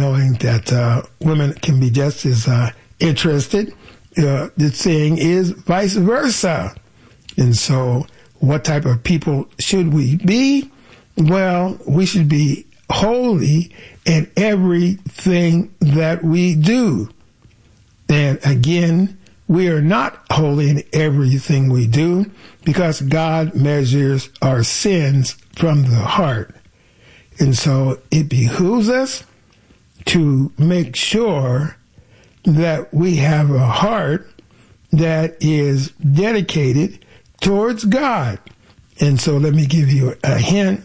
knowing that women can be just as interested. The saying is vice versa. And so what type of people should we be? Well, we should be holy in everything that we do. And again, we are not holy in everything we do because God measures our sins from the heart. And so it behooves us to make sure that we have a heart that is dedicated towards God. And so let me give you a hint.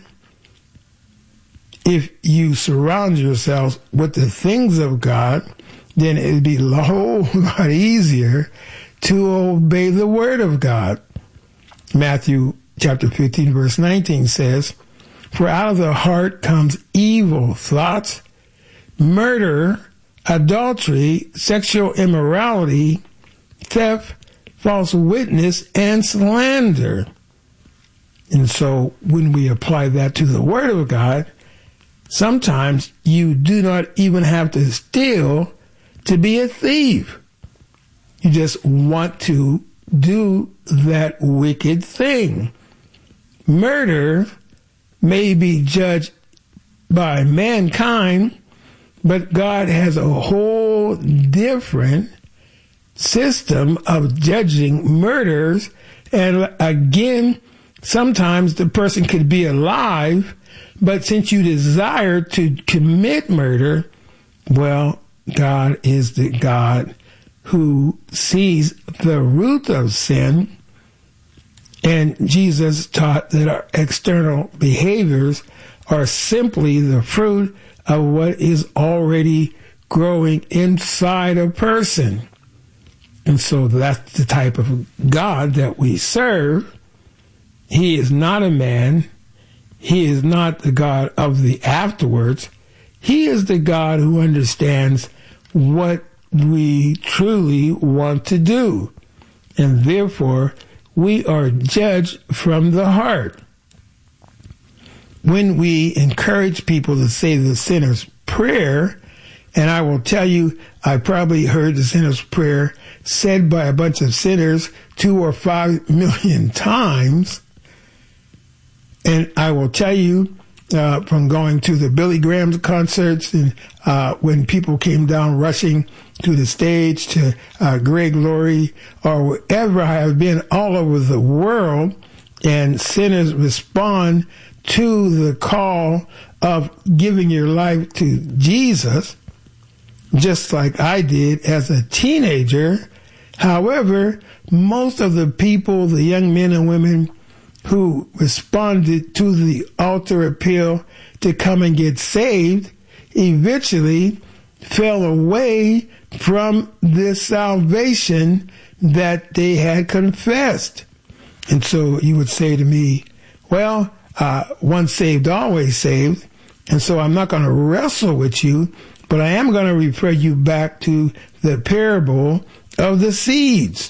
If you surround yourselves with the things of God, then it'd be a whole lot easier to obey the word of God. Matthew chapter 15, verse 19 says, "For out of the heart comes evil thoughts, murder, adultery, sexual immorality, theft, false witness, and slander." And so when we apply that to the word of God, sometimes you do not even have to steal to be a thief. You just want to do that wicked thing. Murder may be judged by mankind, but God has a whole different system of judging murders. And again, sometimes the person could be alive, but since you desire to commit murder, well, God is the God who sees the root of sin. And Jesus taught that our external behaviors are simply the fruit of what is already growing inside a person. And so that's the type of God that we serve. He is not a man. He is not the God of the afterwards. He is the God who understands what we truly want to do. And therefore, we are judged from the heart. When we encourage people to say the sinner's prayer, and I will tell you, I probably heard the sinner's prayer said by a bunch of sinners 2 or 5 million times. And I will tell you, from going to the Billy Graham concerts and when people came down rushing to the stage to Greg Laurie or wherever I have been all over the world, and sinners respond to the call of giving your life to Jesus, just like I did as a teenager. However, most of the people, the young men and women who responded to the altar appeal to come and get saved eventually fell away from this salvation that they had confessed. And so you would say to me, well, once saved, always saved. And so I'm not going to wrestle with you, but I am going to refer you back to the parable of the seeds.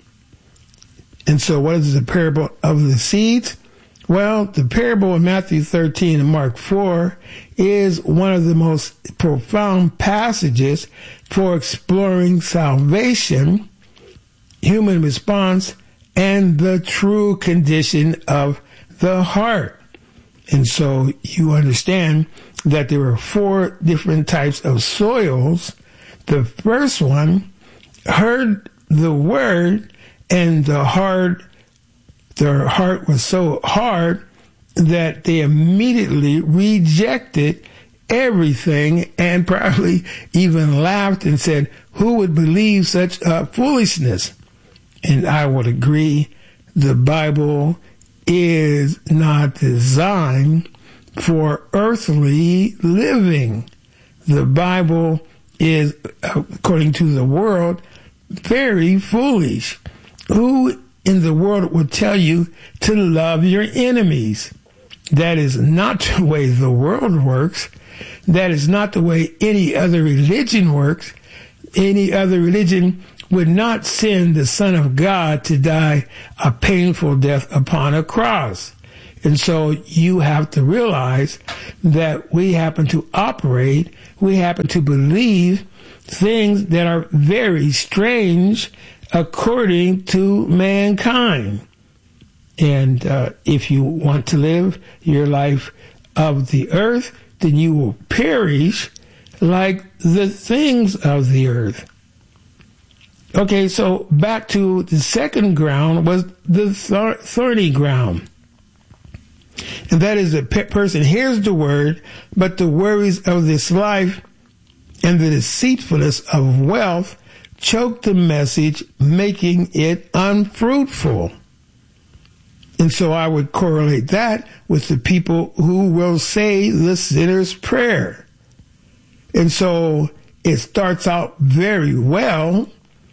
And so what is the parable of the seeds? Well, the parable of Matthew 13 and Mark 4 is one of the most profound passages for exploring salvation, human response, and the true condition of the heart. And so you understand that there are 4 different types of soils. The first one heard the word, and their heart was so hard that they immediately rejected everything and probably even laughed and said, who would believe such foolishness? And I would agree, the Bible is not designed for earthly living. The Bible is, according to the world, very foolish. Who in the world would tell you to love your enemies? That is not the way the world works. That is not the way any other religion works. Any other religion would not send the Son of God to die a painful death upon a cross. And so you have to realize that we happen to operate we happen to believe things that are very strange according to mankind. And if you want to live your life of the earth, then you will perish like the things of the earth. Okay, so back to the second ground was the thorny ground. And that is a person hears the word, but the worries of this life and the deceitfulness of wealth choke the message, making it unfruitful. And so I would correlate that with the people who will say the sinner's prayer. And so it starts out very well.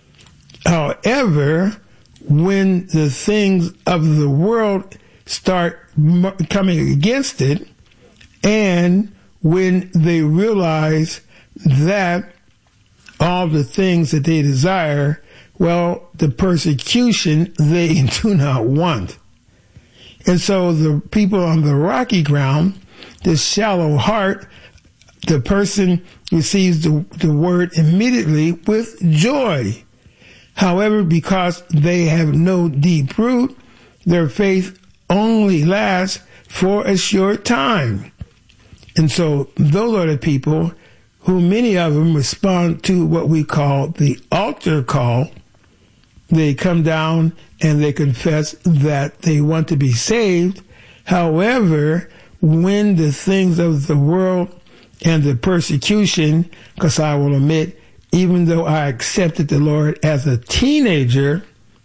However, when the things of the world start coming against it, and when they realize that all the things that they desire, well, the persecution they do not want. And so the people on the rocky ground, the shallow heart, the person receives the word immediately with joy. However, because they have no deep root, their faith only lasts for a short time. And so those are the people who many of them respond to what we call the altar call. They come down and they confess that they want to be saved. However, when the things of the world and the persecution, because I will admit, even though I accepted the Lord as a teenager,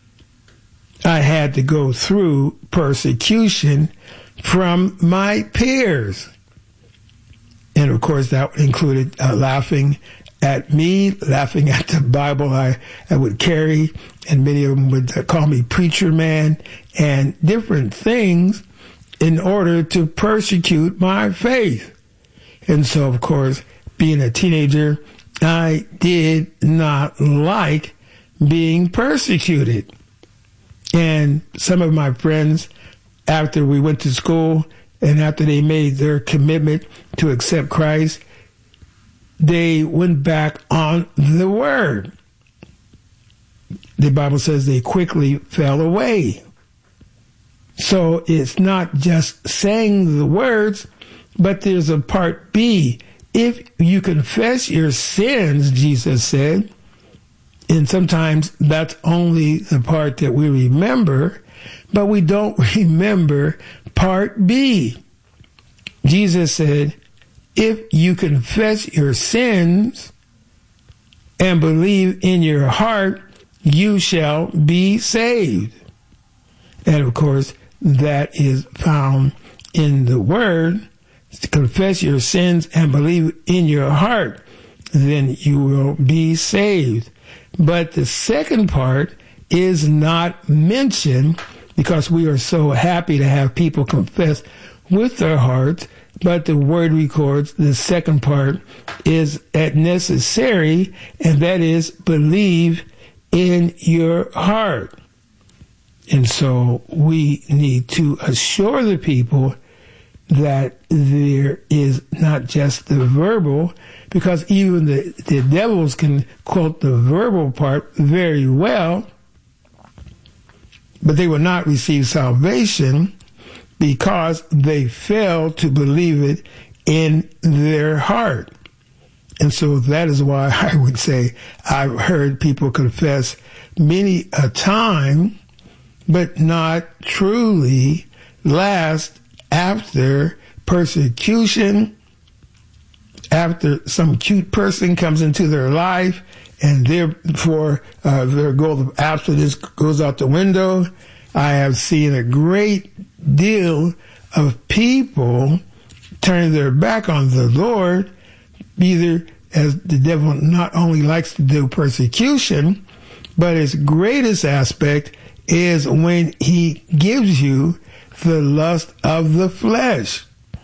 I had to go through persecution from my peers. And of course, that included laughing at me, laughing at the Bible I would carry, and many of them would call me preacher man and different things in order to persecute my faith. And so, of course, being a teenager, I did not like being persecuted. And some of my friends, after we went to school and after they made their commitment to accept Christ, they went back on the word. The Bible says they quickly fell away. So it's not just saying the words, but there's a part B. If you confess your sins, Jesus said, and sometimes that's only the part that we remember, but we don't remember part B. Jesus said, if you confess your sins and believe in your heart, you shall be saved. And of course, that is found in the word. To confess your sins and believe in your heart, then you will be saved. But the second part is not mentioned because we are so happy to have people confess with their hearts, but the word records the second part is necessary, and that is believe in your heart. And so we need to assure the people that there is not just the verbal, because even the devils can quote the verbal part very well, but they will not receive salvation because they fail to believe it in their heart. And so that is why I would say I've heard people confess many a time, but not truly last after persecution, after some cute person comes into their life, and therefore their goal of abstinence goes out the window. I have seen a great deal of people turn their back on the Lord, either as the devil not only likes to do persecution, but his greatest aspect is when he gives you the lust of the flesh.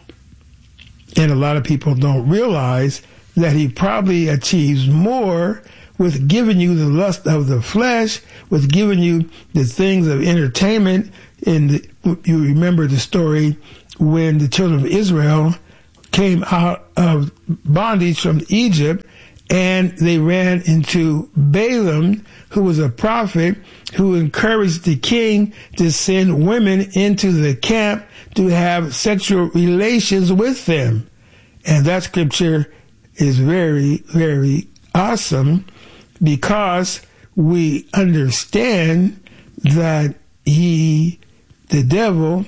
And a lot of people don't realize that he probably achieves more with giving you the lust of the flesh, with giving you the things of entertainment. And you remember the story when the children of Israel came out of bondage from Egypt, and they ran into Balaam, who was a prophet, who encouraged the king to send women into the camp to have sexual relations with them. And that scripture is very, very awesome, because we understand that the devil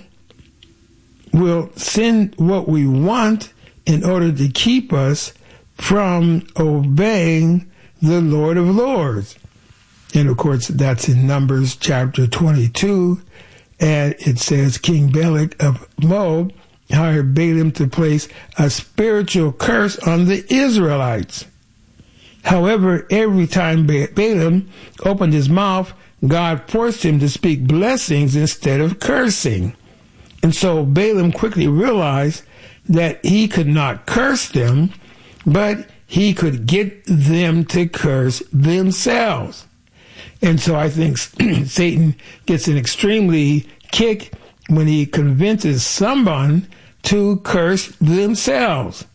will send what we want in order to keep us from obeying the Lord of Lords. And of course, that's in Numbers chapter 22. And it says, King Balak of Moab hired Balaam to place a spiritual curse on the Israelites. However, every time Balaam opened his mouth, God forced him to speak blessings instead of cursing. And so Balaam quickly realized that he could not curse them, but he could get them to curse themselves. And so I think Satan gets an extremely kick when he convinces someone to curse themselves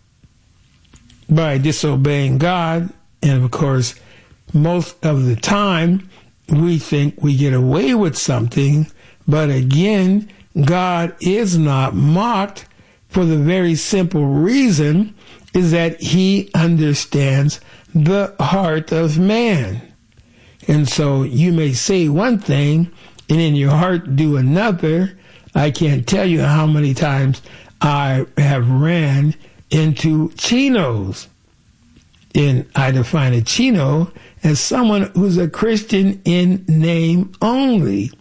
by disobeying God. And of course, most of the time, we think we get away with something, but again, God is not mocked, for the very simple reason is that he understands the heart of man. And so you may say one thing and in your heart do another. I can't tell you how many times I have ran into chinos. And I define a chino as someone who's a Christian in name only.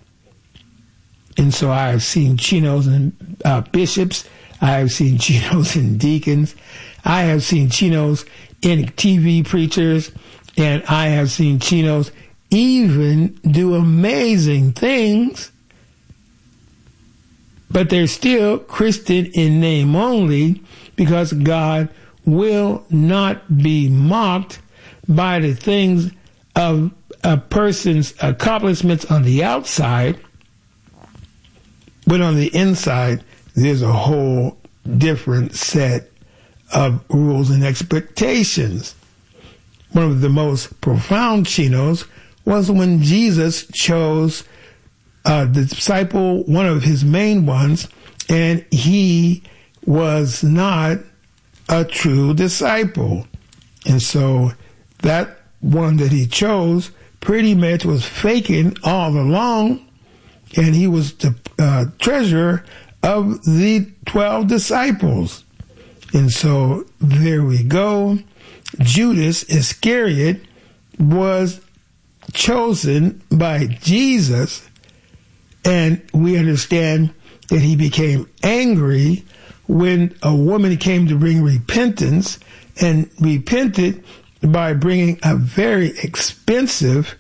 And so I have seen chinos and bishops. I have seen chinos in deacons. I have seen chinos in TV preachers. And I have seen chinos even do amazing things. But they're still Christian in name only, because God will not be mocked by the things of a person's accomplishments on the outside. But on the inside, there's a whole different set of rules and expectations. One of the most profound chinos was when Jesus chose the disciple, one of his main ones, and he was not a true disciple. And so that one that he chose pretty much was faking all along, and he was the treasurer of the 12 disciples. And so there we go. Judas Iscariot was chosen by Jesus, and we understand that he became angry when a woman came to bring repentance, and repented by bringing a very expensive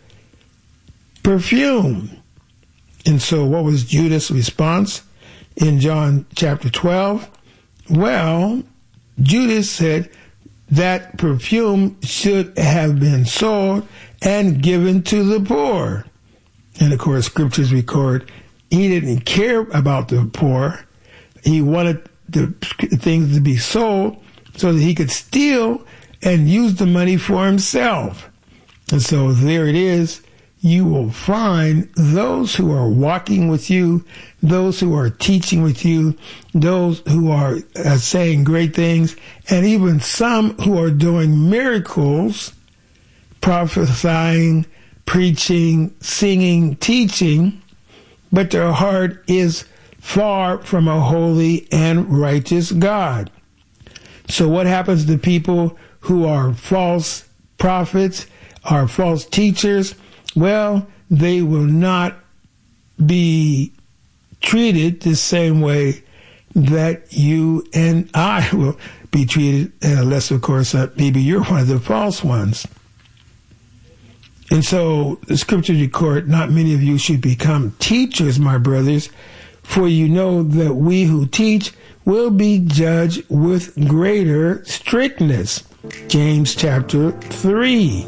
perfume. And so what was Judas' response in John chapter 12? Well, Judas said that perfume should have been sold and given to the poor. And of course, scriptures record he didn't care about the poor. He wanted the things to be sold so that he could steal and use the money for himself. And so there it is. You will find those who are walking with you, those who are teaching with you, those who are saying great things, and even some who are doing miracles, prophesying, preaching, singing, teaching, but their heart is far from a holy and righteous God. So what happens to people who are false prophets, are false teachers? Well, they will not be treated the same way that you and I will be treated, unless, of course, maybe you're one of the false ones. And so the scriptures record, not many of you should become teachers, my brothers, for you know that we who teach will be judged with greater strictness. James chapter 3.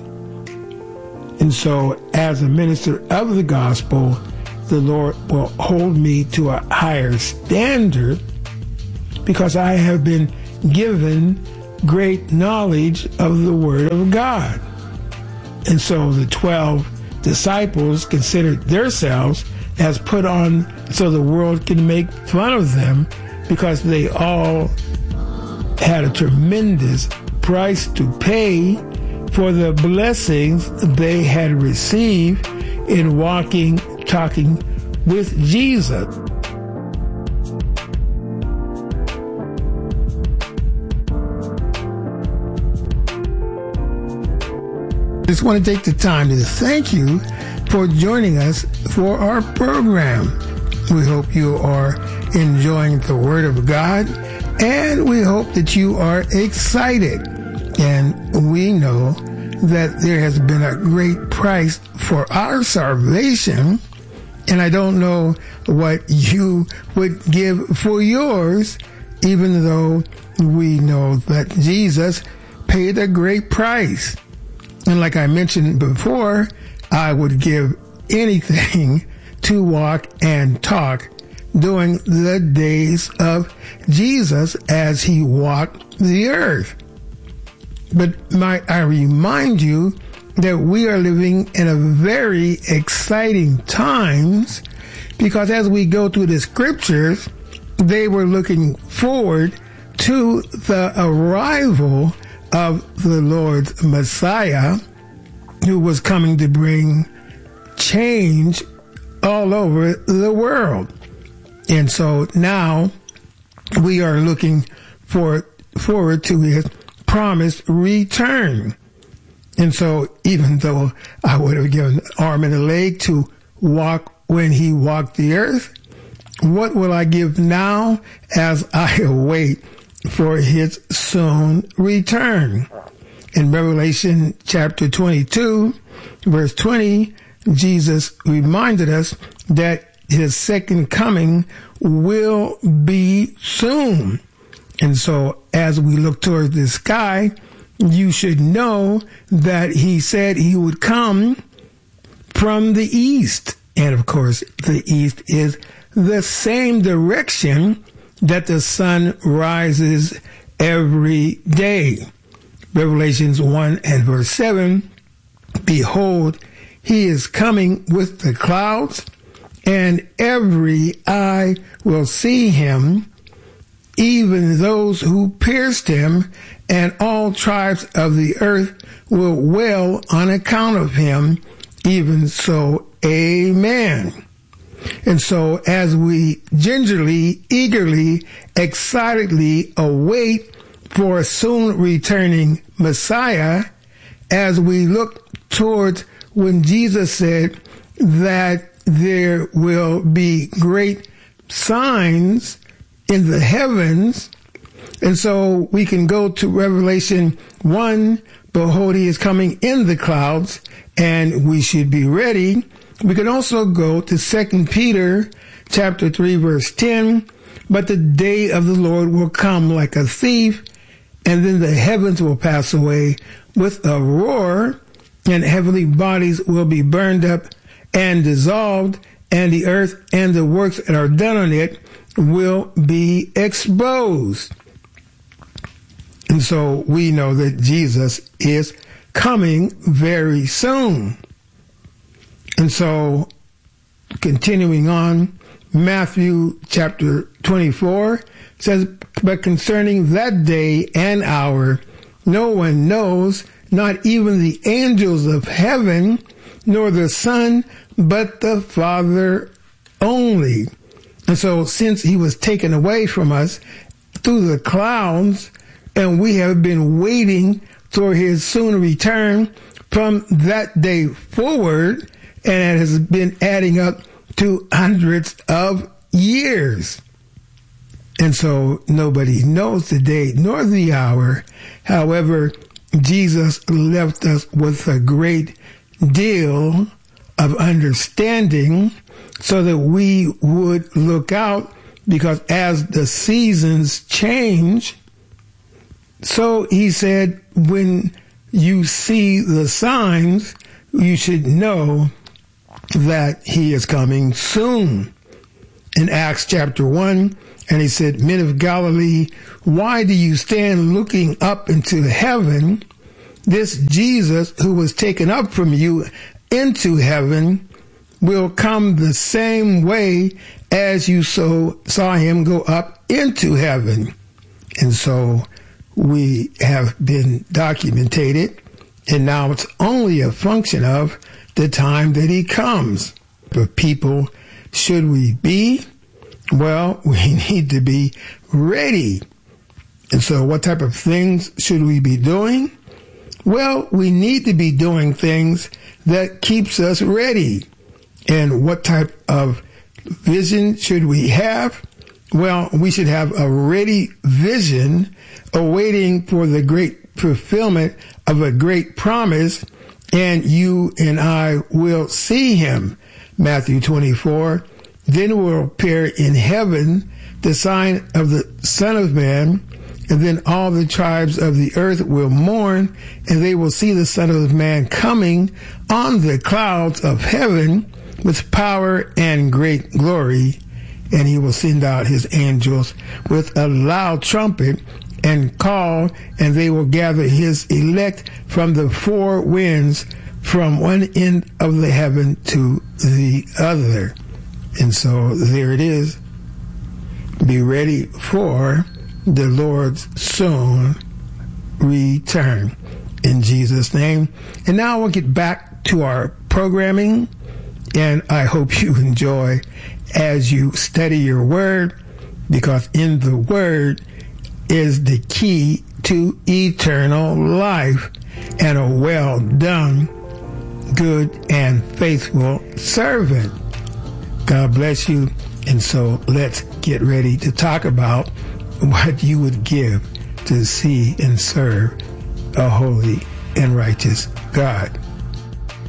And so, as a minister of the gospel, the Lord will hold me to a higher standard, because I have been given great knowledge of the Word of God. And so the 12 disciples considered themselves as put on so the world can make fun of them, because they all had a tremendous price to pay for the blessings they had received in walking, talking with Jesus. I just want to take the time to thank you for joining us for our program. We hope you are enjoying the Word of God, and we hope that you are excited. And we know that there has been a great price for our salvation, and I don't know what you would give for yours, even though we know that Jesus paid a great price. And like I mentioned before, I would give anything to walk and talk during the days of Jesus as he walked the earth. But I remind you that we are living in a very exciting times, because as we go through the scriptures, they were looking forward to the arrival of the Lord's Messiah, who was coming to bring change all over the world. And so now we are looking forward to his promised return. And so even though I would have given an arm and a leg to walk when he walked the earth, what will I give now as I await for his soon return? In Revelation chapter 22, verse 20, Jesus reminded us that his second coming will be soon. And so as we look towards the sky, you should know that he said he would come from the east. And of course, the east is the same direction that the sun rises every day. Revelations 1 and verse 7, behold, he is coming with the clouds, and every eye will see him, even those who pierced him, and all tribes of the earth will wail on account of him. Even so, amen. And so as we gingerly, eagerly, excitedly await for a soon returning Messiah, as we look towards when Jesus said that there will be great signs in the heavens. And so we can go to Revelation 1, behold, he is coming in the clouds, and we should be ready. We can also go to 2 Peter chapter 3, verse 10, but the day of the Lord will come like a thief, and then the heavens will pass away with a roar, and heavenly bodies will be burned up and dissolved, and the earth and the works that are done on it will be exposed. And so we know that Jesus is coming very soon. And so continuing on, Matthew chapter 24 says, but concerning that day and hour, no one knows, not even the angels of heaven, nor the Son, but the Father only. And so since he was taken away from us through the clouds, and we have been waiting for his soon return from that day forward, and it has been adding up to hundreds of years. And so nobody knows the day nor the hour. However, Jesus left us with a great deal of understanding so that we would look out, because as the seasons change, so he said, when you see the signs, you should know that he is coming soon. In Acts chapter 1 And he said, men of Galilee, why do you stand looking up into heaven? This Jesus who was taken up from you into heaven will come the same way as you saw him go up into heaven. And so we have been documented, and now it's only a function of the time that he comes. But people, should we be? Well, we need to be ready. And so what type of things should we be doing? Well, we need to be doing things that keeps us ready. And what type of vision should we have? Well, we should have a ready vision, awaiting for the great fulfillment of a great promise, and you and I will see him. Matthew 24, then will appear in heaven the sign of the Son of Man, and then all the tribes of the earth will mourn, and they will see the Son of Man coming on the clouds of heaven with power and great glory. And he will send out his angels with a loud trumpet and call, and they will gather his elect from the four winds, from one end of the heaven to the other. And so there it is. Be ready for the Lord's soon return, in Jesus' name. And now we'll get back to our programming, and I hope you enjoy as you study your word, because in the word is the key to eternal life. And a well done, good and faithful servant. God bless you. And so let's get ready to talk about what you would give to see and serve a holy and righteous God.